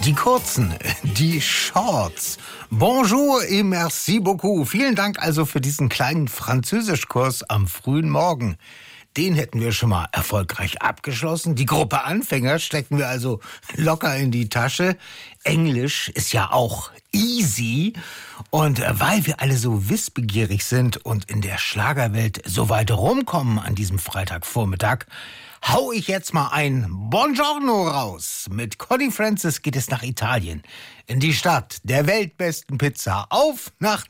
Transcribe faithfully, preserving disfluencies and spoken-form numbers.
Die kurzen, die Shorts. Bonjour et merci beaucoup. Vielen Dank also für diesen kleinen Französischkurs am frühen Morgen. Den hätten wir schon mal erfolgreich abgeschlossen. Die Gruppe Anfänger stecken wir also locker in die Tasche. Englisch ist ja auch easy. Und weil wir alle so wissbegierig sind und in der Schlagerwelt so weit rumkommen an diesem Freitagvormittag, hau ich jetzt mal ein Buongiorno raus. Mit Connie Francis geht es nach Italien. In die Stadt der weltbesten Pizza. Auf nach